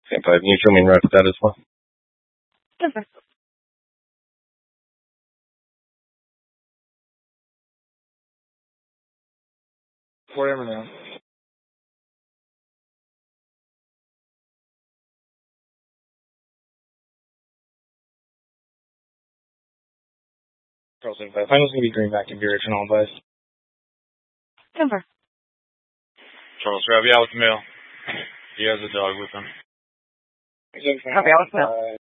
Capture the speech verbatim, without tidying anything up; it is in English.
ten five, neutral main right that as well. Denver. Whatever now. Charles ten five. Final's gonna be Greenback and Beerich and all advice. Denver. Charles, grab you out with the mail. He has a dog with him. Copy, Alex Mel.